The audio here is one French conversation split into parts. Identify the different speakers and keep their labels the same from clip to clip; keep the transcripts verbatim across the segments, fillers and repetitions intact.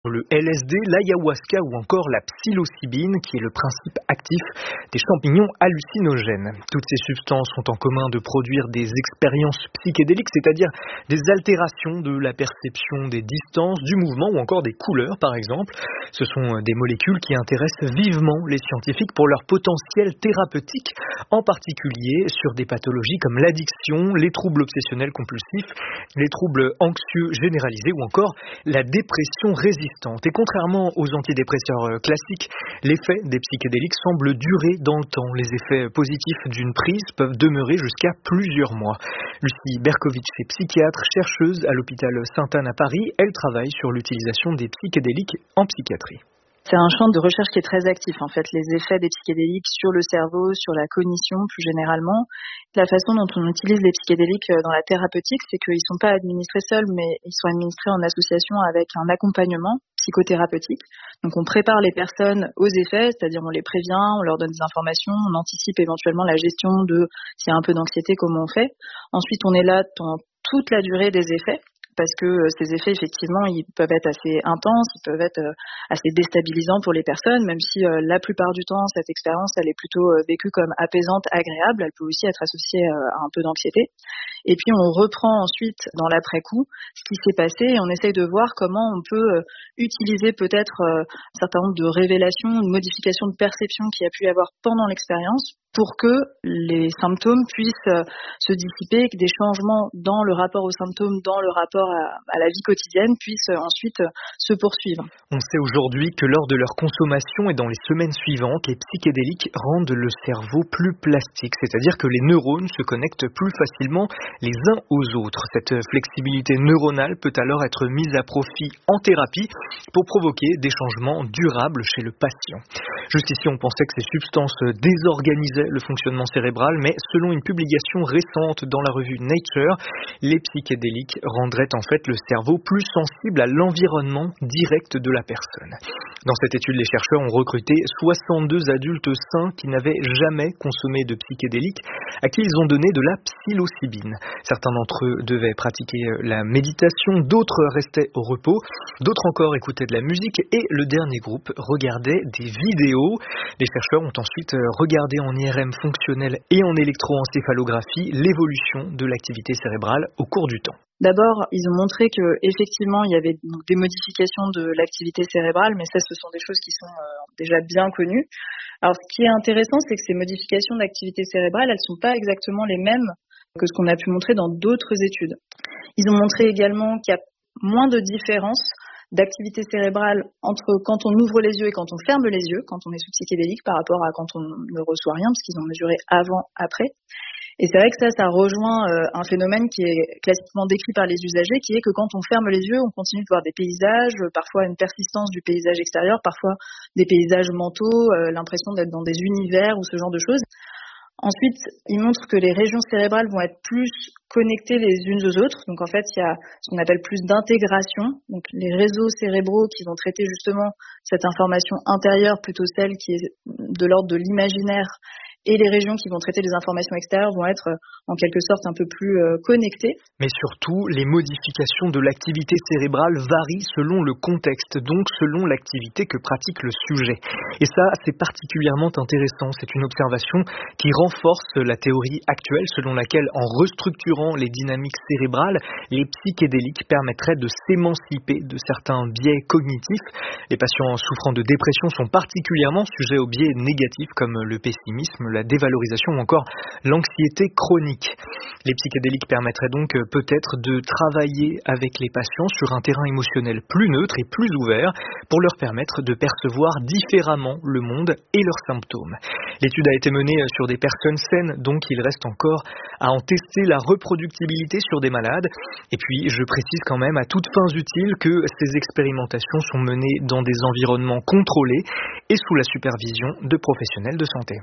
Speaker 1: Le L S D, l'ayahuasca ou encore la psilocybine, qui est le principe actif des champignons hallucinogènes. Toutes ces substances ont en commun de produire des expériences psychédéliques, c'est-à-dire des altérations de la perception des distances, du mouvement ou encore des couleurs, par exemple. Ce sont des molécules qui intéressent vivement les scientifiques pour leur potentiel thérapeutique, en particulier sur des pathologies comme l'addiction, les troubles obsessionnels compulsifs, les troubles anxieux généralisés ou encore la dépression résistante. Et contrairement aux antidépresseurs classiques, l'effet des psychédéliques semble durer dans le temps. Les effets positifs d'une prise peuvent demeurer jusqu'à plusieurs mois. Lucie Berkovitch est psychiatre, chercheuse à l'hôpital Sainte-Anne à Paris. Elle travaille sur l'utilisation des psychédéliques en psychiatrie.
Speaker 2: C'est un champ de recherche qui est très actif, en fait, les effets des psychédéliques sur le cerveau, sur la cognition plus généralement. La façon dont on utilise les psychédéliques dans la thérapeutique, c'est qu'ils ne sont pas administrés seuls, mais ils sont administrés en association avec un accompagnement psychothérapeutique. Donc on prépare les personnes aux effets, c'est-à-dire on les prévient, on leur donne des informations, on anticipe éventuellement la gestion de s'il y a un peu d'anxiété, comment on fait. Ensuite, on est là pendant toute la durée des effets, parce que ces effets, effectivement, ils peuvent être assez intenses, ils peuvent être assez déstabilisants pour les personnes, même si euh, la plupart du temps, cette expérience, elle est plutôt euh, vécue comme apaisante, agréable, elle peut aussi être associée euh, à un peu d'anxiété. Et puis, on reprend ensuite, dans l'après-coup, ce qui s'est passé et on essaye de voir comment on peut euh, utiliser peut-être euh, un certain nombre de révélations, une modification de perception qu'il y a pu y avoir pendant l'expérience, pour que les symptômes puissent euh, se dissiper, que des changements dans le rapport aux symptômes, dans le rapport à, à la vie quotidienne puissent euh, ensuite euh, se poursuivre.
Speaker 1: On sait aujourd'hui que lors de leur consommation et dans les semaines suivantes, les psychédéliques rendent le cerveau plus plastique, c'est-à-dire que les neurones se connectent plus facilement les uns aux autres. Cette flexibilité neuronale peut alors être mise à profit en thérapie pour provoquer des changements durables chez le patient. Juste ici, on pensait que ces substances désorganisaient le fonctionnement cérébral, mais selon une publication récente dans la revue Nature, les psychédéliques rendraient en fait le cerveau plus sensible à l'environnement direct de la personne. Dans cette étude, les chercheurs ont recruté soixante-deux adultes sains qui n'avaient jamais consommé de psychédéliques, à qui ils ont donné de la psilocybine. Certains d'entre eux devaient pratiquer la méditation, d'autres restaient au repos, d'autres encore écoutaient de la musique et le dernier groupe regardait des vidéos. Les chercheurs ont ensuite regardé en I R M fonctionnel et en électroencéphalographie l'évolution de l'activité cérébrale au cours du temps.
Speaker 2: D'abord, ils ont montré que effectivement, il y avait donc des modifications de l'activité cérébrale, mais ça, ce sont des choses qui sont euh, déjà bien connues. Alors, ce qui est intéressant, c'est que ces modifications d'activité cérébrale, elles sont pas exactement les mêmes que ce qu'on a pu montrer dans d'autres études. Ils ont montré également qu'il y a moins de différences d'activité cérébrale entre quand on ouvre les yeux et quand on ferme les yeux, quand on est sous psychédélique, par rapport à quand on ne reçoit rien, parce qu'ils ont mesuré avant, après. Et c'est vrai que ça, ça rejoint euh, un phénomène qui est classiquement décrit par les usagers, qui est que quand on ferme les yeux, on continue de voir des paysages, euh, parfois une persistance du paysage extérieur, parfois des paysages mentaux, euh, l'impression d'être dans des univers ou ce genre de choses. Ensuite, il montre que les régions cérébrales vont être plus connectées les unes aux autres. Donc en fait, il y a ce qu'on appelle plus d'intégration. Donc les réseaux cérébraux qui vont traiter justement cette information intérieure, plutôt celle qui est de l'ordre de l'imaginaire, et les régions qui vont traiter les informations extérieures vont être en quelque sorte un peu plus euh, connectées.
Speaker 1: Mais surtout, les modifications de l'activité cérébrale varient selon le contexte, donc selon l'activité que pratique le sujet. Et ça, c'est particulièrement intéressant. C'est une observation qui renforce la théorie actuelle selon laquelle, en restructurant les dynamiques cérébrales, les psychédéliques permettraient de s'émanciper de certains biais cognitifs. Les patients souffrant de dépression sont particulièrement sujets aux biais négatifs comme le pessimisme, la dévalorisation ou encore l'anxiété chronique. Les psychédéliques permettraient donc peut-être de travailler avec les patients sur un terrain émotionnel plus neutre et plus ouvert pour leur permettre de percevoir différemment le monde et leurs symptômes. L'étude a été menée sur des personnes saines, donc il reste encore à en tester la reproductibilité sur des malades. Et puis, je précise quand même à toutes fins utiles que ces expérimentations sont menées dans des environnements contrôlés et sous la supervision de professionnels de santé.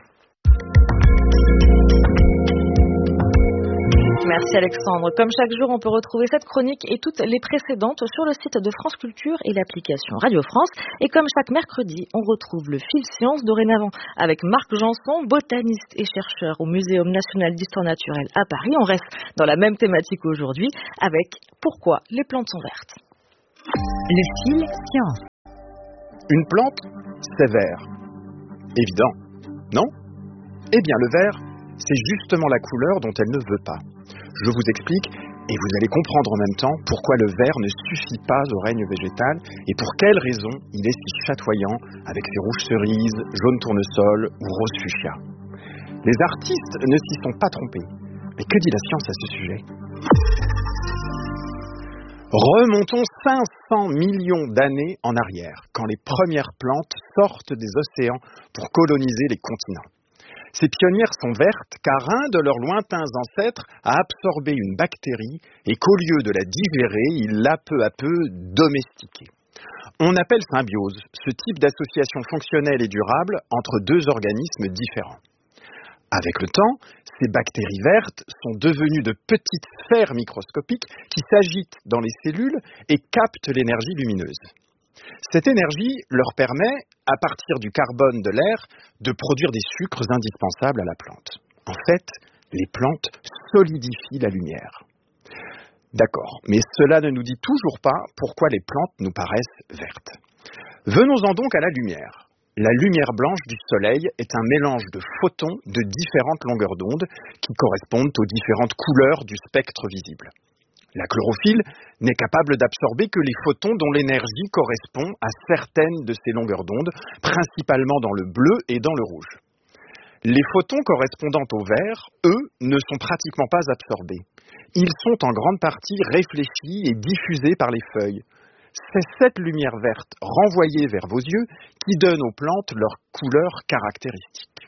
Speaker 3: Merci Alexandre. Comme chaque jour, on peut retrouver cette chronique et toutes les précédentes sur le site de France Culture et l'application Radio France. Et comme chaque mercredi, on retrouve le fil science dorénavant avec Marc Janson, botaniste et chercheur au Muséum national d'histoire naturelle à Paris. On reste dans la même thématique aujourd'hui avec pourquoi les plantes sont vertes.
Speaker 4: Le fil science. Une plante, c'est vert. Évident, non ? Eh bien, le vert, c'est justement la couleur dont elle ne veut pas. Je vous explique, et vous allez comprendre en même temps pourquoi le vert ne suffit pas au règne végétal et pour quelles raisons il est si chatoyant avec ses rouges cerises, jaunes tournesols ou roses fuchsia. Les artistes ne s'y sont pas trompés. Mais que dit la science à ce sujet ? Remontons cinq cents millions d'années en arrière, quand les premières plantes sortent des océans pour coloniser les continents. Ces pionnières sont vertes car un de leurs lointains ancêtres a absorbé une bactérie et qu'au lieu de la digérer, il l'a peu à peu domestiquée. On appelle symbiose ce type d'association fonctionnelle et durable entre deux organismes différents. Avec le temps, ces bactéries vertes sont devenues de petites sphères microscopiques qui s'agitent dans les cellules et captent l'énergie lumineuse. Cette énergie leur permet, à partir du carbone de l'air, de produire des sucres indispensables à la plante. En fait, les plantes solidifient la lumière. D'accord, mais cela ne nous dit toujours pas pourquoi les plantes nous paraissent vertes. Venons-en donc à la lumière. La lumière blanche du soleil est un mélange de photons de différentes longueurs d'onde qui correspondent aux différentes couleurs du spectre visible. La chlorophylle n'est capable d'absorber que les photons dont l'énergie correspond à certaines de ces longueurs d'onde, principalement dans le bleu et dans le rouge. Les photons correspondant au vert, eux, ne sont pratiquement pas absorbés. Ils sont en grande partie réfléchis et diffusés par les feuilles. C'est cette lumière verte renvoyée vers vos yeux qui donne aux plantes leur couleur caractéristique.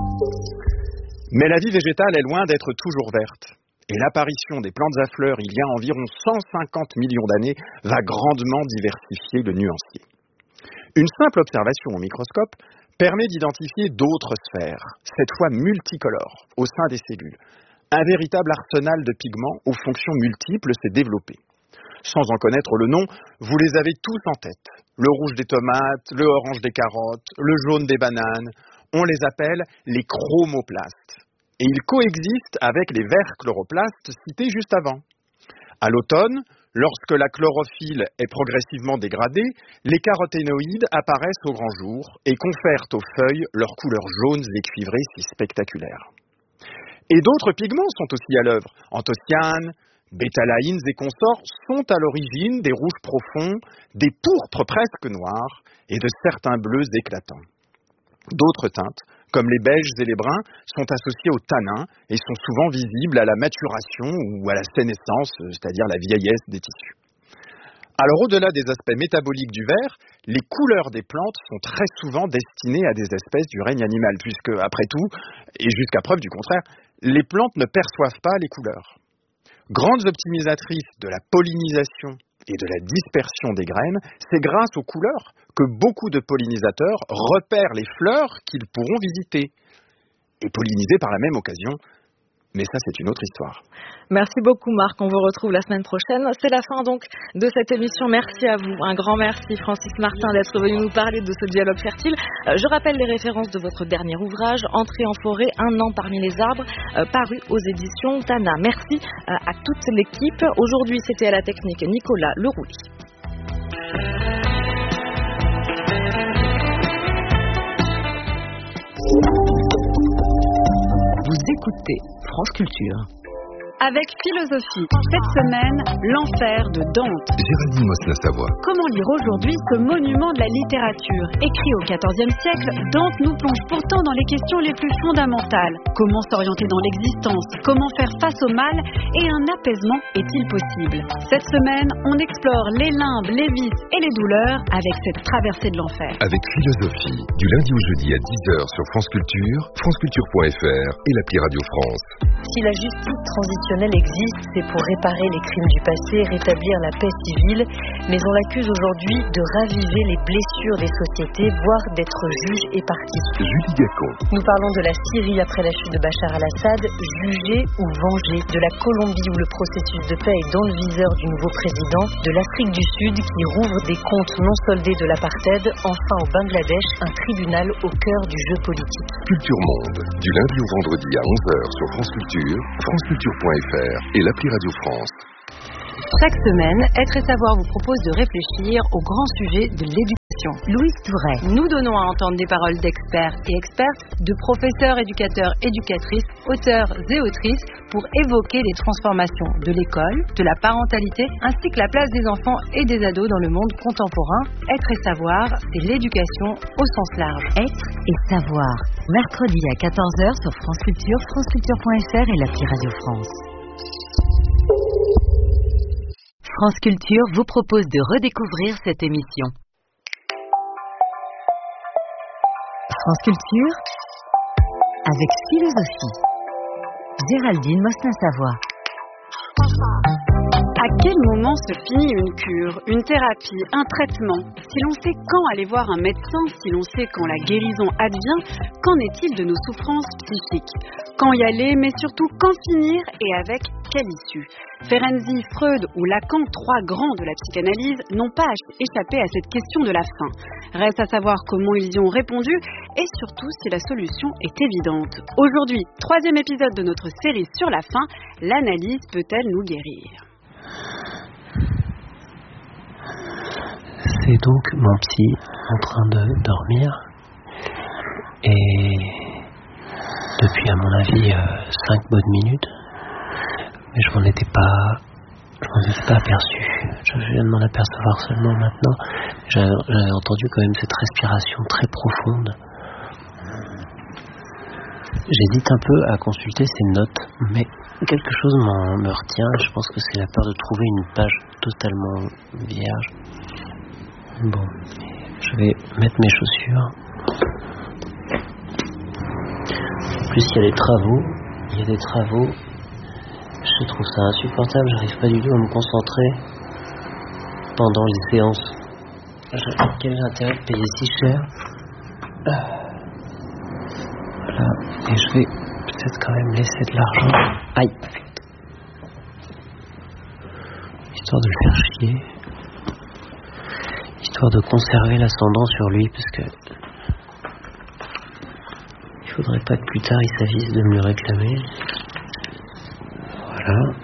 Speaker 4: Mais la vie végétale est loin d'être toujours verte. Et l'apparition des plantes à fleurs il y a environ cent cinquante millions d'années va grandement diversifier le nuancier. Une simple observation au microscope permet d'identifier d'autres sphères, cette fois multicolores, au sein des cellules. Un véritable arsenal de pigments aux fonctions multiples s'est développé. Sans en connaître le nom, vous les avez tous en tête. Le rouge des tomates, le orange des carottes, le jaune des bananes. On les appelle les chromoplastes. Et ils coexistent avec les verts chloroplastes cités juste avant. À l'automne, lorsque la chlorophylle est progressivement dégradée, les caroténoïdes apparaissent au grand jour et confèrent aux feuilles leurs couleurs jaunes et cuivrées si spectaculaires. Et d'autres pigments sont aussi à l'œuvre. Anthocyanes, bétalaïnes et consorts sont à l'origine des rouges profonds, des pourpres presque noirs et de certains bleus éclatants. D'autres teintes, comme les beiges et les bruns, sont associées aux tanins et sont souvent visibles à la maturation ou à la sénescence, c'est-à-dire la vieillesse des tissus. Alors au-delà des aspects métaboliques du vert, les couleurs des plantes sont très souvent destinées à des espèces du règne animal, puisque, après tout, et jusqu'à preuve du contraire, les plantes ne perçoivent pas les couleurs. Grandes optimisatrices de la pollinisation et de la dispersion des graines, c'est grâce aux couleurs que beaucoup de pollinisateurs repèrent les fleurs qu'ils pourront visiter et polliniser par la même occasion. Mais ça, c'est une autre histoire.
Speaker 3: Merci beaucoup, Marc. On vous retrouve la semaine prochaine. C'est la fin donc de cette émission. Merci à vous. Un grand merci, Francis Martin, d'être venu nous parler de ce dialogue fertile. Euh, je rappelle les références de votre dernier ouvrage, Entrée en forêt, un an parmi les arbres, euh, paru aux éditions Tana. Merci euh, à toute l'équipe. Aujourd'hui, c'était à la technique Nicolas Leroulis.
Speaker 5: Vous écoutez France Culture.
Speaker 6: Avec philosophie, cette semaine, l'enfer de Dante.
Speaker 7: Géraldine Mosna-Savoie.
Speaker 6: Comment lire aujourd'hui ce monument de la littérature? Écrit au quatorzième siècle, Dante nous plonge pourtant dans les questions les plus fondamentales. Comment s'orienter dans l'existence? Comment faire face au mal? Et un apaisement est-il possible? Cette semaine, on explore les limbes, les vices et les douleurs avec cette traversée de l'enfer.
Speaker 7: Avec philosophie, du lundi au jeudi à dix heures sur France Culture, franceculture point f r et l'appli Radio France.
Speaker 8: Si la justice transitionnelle existe, c'est pour réparer les crimes du passé, rétablir la paix civile, mais on l'accuse aujourd'hui de raviver les blessures des sociétés, voire d'être juge et partie.
Speaker 7: Julie Gacon.
Speaker 8: Nous parlons de la Syrie après la chute de Bachar al-Assad, jugé ou vengé, de la Colombie où le processus de paix est dans le viseur du nouveau président, de l'Afrique du Sud qui rouvre des comptes non soldés de l'apartheid, enfin au Bangladesh, un tribunal au cœur du jeu politique.
Speaker 7: Culture Monde, du lundi au vendredi à onze heures sur France Culture, franceculture point f r et l'appli Radio France.
Speaker 6: Chaque semaine, Être et Savoir vous propose de réfléchir au grand sujet de l'éducation. l'éducation.
Speaker 8: Louise Touret.
Speaker 6: Nous donnons à entendre des paroles d'experts et expertes, de professeurs, éducateurs, éducatrices, auteurs et autrices pour évoquer les transformations de l'école, de la parentalité, ainsi que la place des enfants et des ados dans le monde contemporain. Être et savoir, c'est l'éducation au sens large.
Speaker 8: Être et savoir. Mercredi à quatorze heures sur France Culture, franceculture point f r et l'appli Radio France. France Culture vous propose de redécouvrir cette émission. France Culture avec philosophie. Géraldine Mostin-Savoie.
Speaker 6: À quel moment se finit une cure, une thérapie, un traitement? Si l'on sait quand aller voir un médecin, si l'on sait quand la guérison advient, qu'en est-il de nos souffrances psychiques? Quand y aller, mais surtout quand finir et avec quelle issue? Ferenczi, Freud ou Lacan, trois grands de la psychanalyse, n'ont pas échappé à cette question de la fin. Reste à savoir comment ils y ont répondu et surtout si la solution est évidente. Aujourd'hui, troisième épisode de notre série sur la fin, l'analyse peut-elle nous guérir?
Speaker 9: C'est donc mon psy en train de dormir et depuis à mon avis cinq bonnes minutes, mais je m'en étais pas je m'en étais pas aperçu. Je viens de m'en apercevoir seulement maintenant. J'avais, j'avais entendu quand même cette respiration très profonde. J'hésite un peu à consulter ces notes, mais quelque chose m'en, me retient. Je pense que c'est la peur de trouver une page totalement vierge. Bon, je vais mettre mes chaussures. En plus, il y a des travaux. Il y a des travaux. Je trouve ça insupportable. J'arrive pas du tout à me concentrer pendant les séances. Je, quel intérêt de payer si cher? Voilà. Et je vais peut-être quand même laisser de l'argent. Aïe. Histoire de le faire chier. Histoire de conserver l'ascendant sur lui, parce que il faudrait pas que plus tard il s'avise de me le réclamer. Voilà.